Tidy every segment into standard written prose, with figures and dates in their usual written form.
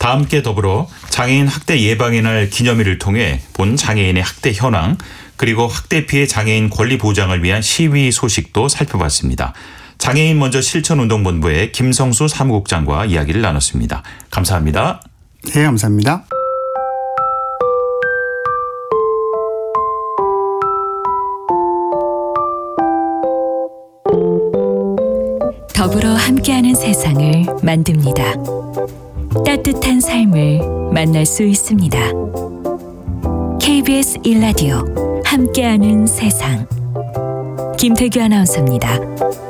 다 함께 더불어 장애인 학대 예방의 날 기념일을 통해 본 장애인의 학대 현황 그리고 학대 피해 장애인 권리 보장을 위한 시위 소식도 살펴봤습니다. 장애인 먼저 실천운동본부의 김성수 사무국장과 이야기를 나눴습니다. 감사합니다. 네, 감사합니다. 더불어 함께하는 세상을 만듭니다. 따뜻한 삶을 만날 수 있습니다. KBS 1라디오 함께하는 세상. 김태규 아나운서입니다.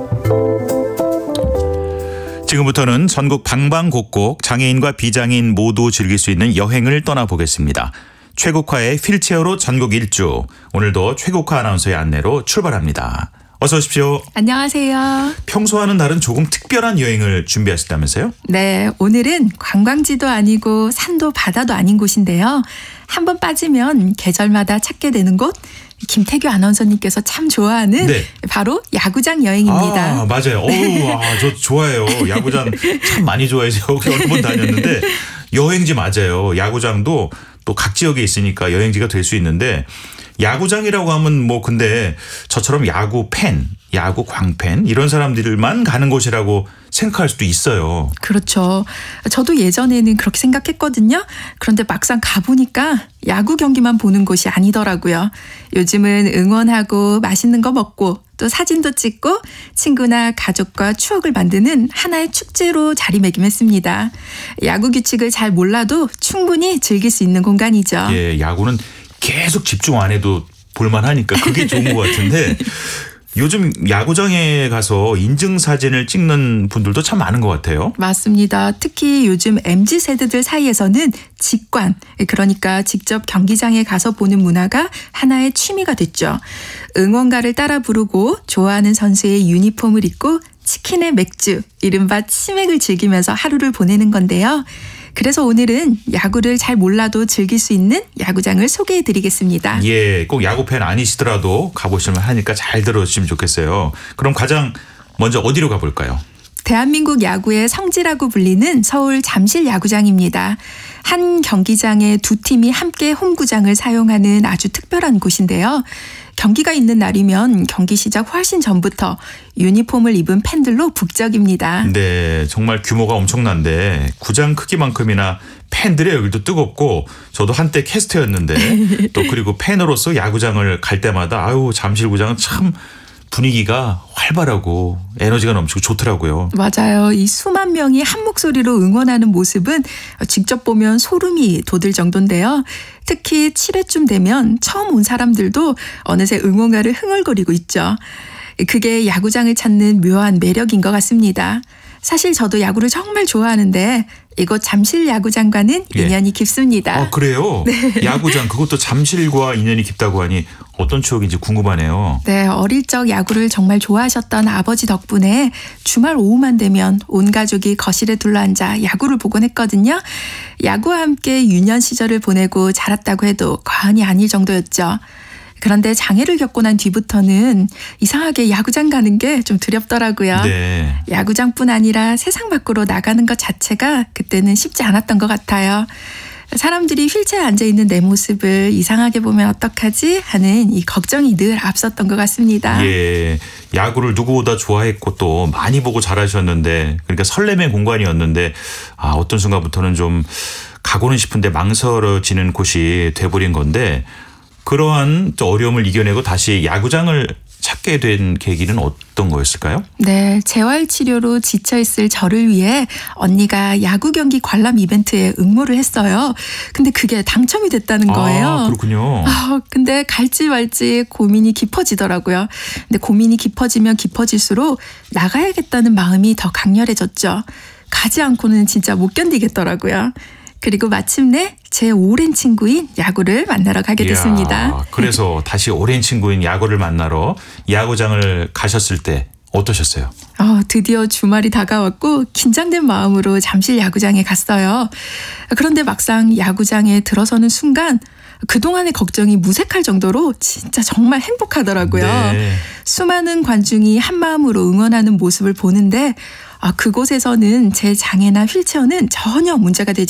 지금부터는 전국 방방곡곡 장애인과 비장애인 모두 즐길 수 있는 여행을 떠나보겠습니다. 최국화의 휠체어로 전국 일주. 오늘도 최국화 아나운서의 안내로 출발합니다. 어서 오십시오. 안녕하세요. 평소와는 다른 조금 특별한 여행을 준비하셨다면서요? 네, 오늘은 관광지도 아니고 산도 바다도 아닌 곳인데요. 한번 빠지면 계절마다 찾게 되는 곳, 김태규 아나운서님께서 참 좋아하는 바로 야구장 여행입니다. 아, 맞아요. 저 좋아해요. 야구장 참 많이 좋아해서 여기 여러 번 다녔는데 여행지 맞아요. 야구장도 또 각 지역에 있으니까 여행지가 될 수 있는데 야구장이라고 하면 뭐 근데 저처럼 야구 팬, 야구 광팬 이런 사람들만 가는 곳이라고 생각할 수도 있어요. 그렇죠. 저도 예전에는 그렇게 생각했거든요. 그런데 막상 가보니까 야구 경기만 보는 곳이 아니더라고요. 요즘은 응원하고 맛있는 거 먹고 또 사진도 찍고 친구나 가족과 추억을 만드는 하나의 축제로 자리매김했습니다. 야구 규칙을 잘 몰라도 충분히 즐길 수 있는 공간이죠. 예, 야구는 계속 집중 안 해도 볼만하니까 그게 좋은 것 같은데 요즘 야구장에 가서 인증사진을 찍는 분들도 참 많은 것 같아요. 맞습니다. 특히 요즘 MZ세대들 사이에서는 직관, 그러니까 직접 경기장에 가서 보는 문화가 하나의 취미가 됐죠. 응원가를 따라 부르고 좋아하는 선수의 유니폼을 입고 치킨에 맥주, 이른바 치맥을 즐기면서 하루를 보내는 건데요. 그래서 오늘은 야구를 잘 몰라도 즐길 수 있는 야구장을 소개해드리겠습니다. 예, 꼭 야구팬 아니시더라도 가보시면 하니까 잘 들어주시면 좋겠어요. 그럼 가장 먼저 어디로 가볼까요? 대한민국 야구의 성지라고 불리는 서울 잠실 야구장입니다. 한 경기장에 두 팀이 함께 홈구장을 사용하는 아주 특별한 곳인데요. 경기가 있는 날이면 경기 시작 훨씬 전부터 유니폼을 입은 팬들로 북적입니다. 네, 정말 규모가 엄청난데 구장 크기만큼이나 팬들의 열기도 뜨겁고 저도 한때 캐스터였는데 또 그리고 팬으로서 야구장을 갈 때마다 잠실구장은 참 분위기가 활발하고 에너지가 넘치고 좋더라고요. 맞아요. 이 수만 명이 한 목소리로 응원하는 모습은 직접 보면 소름이 돋을 정도인데요. 특히 7회쯤 되면 처음 온 사람들도 어느새 응원가를 흥얼거리고 있죠. 그게 야구장을 찾는 묘한 매력인 것 같습니다. 사실 저도 야구를 정말 좋아하는데 이곳 잠실 야구장과는 인연이 깊습니다. 아, 그래요? 네. 야구장 그것도 잠실과 인연이 깊다고 하니 어떤 추억인지 궁금하네요. 네, 어릴 적 야구를 정말 좋아하셨던 아버지 덕분에 주말 오후만 되면 온 가족이 거실에 둘러앉아 야구를 보곤 했거든요. 야구와 함께 유년 시절을 보내고 자랐다고 해도 과언이 아닐 정도였죠. 그런데 장애를 겪고 난 뒤부터는 이상하게 야구장 가는 게 좀 두렵더라고요. 네. 야구장뿐 아니라 세상 밖으로 나가는 것 자체가 그때는 쉽지 않았던 것 같아요. 사람들이 휠체어에 앉아있는 내 모습을 이상하게 보면 어떡하지 하는 이 걱정이 늘 앞섰던 것 같습니다. 예, 야구를 누구보다 좋아했고 또 많이 보고 잘하셨는데 그러니까 설렘의 공간이었는데 어떤 순간부터는 좀 가고는 싶은데 망설여지는 곳이 돼버린 건데 그러한 또 어려움을 이겨내고 다시 야구장을 찾게 된 계기는 어떤 거였을까요? 네, 재활치료로 지쳐있을 저를 위해 언니가 야구 경기 관람 이벤트에 응모를 했어요. 근데 그게 당첨이 됐다는 거예요. 그렇군요. 근데 갈지 말지 고민이 깊어지더라고요. 근데 고민이 깊어지면 깊어질수록 나가야겠다는 마음이 더 강렬해졌죠. 가지 않고는 진짜 못 견디겠더라고요. 그리고 마침내 제 오랜 친구인 야구를 만나러 가게 됐습니다. 그래서 다시 오랜 친구인 야구를 만나러 야구장을 가셨을 때 어떠셨어요? 드디어 주말이 다가왔고 긴장된 마음으로 잠실 야구장에 갔어요. 그런데 막상 야구장에 들어서는 순간 그동안의 걱정이 무색할 정도로 진짜 정말 행복하더라고요. 네. 수많은 관중이 한마음으로 응원하는 모습을 보는데 그곳에서는 제 장애나 휠체어는 전혀 문제가 되지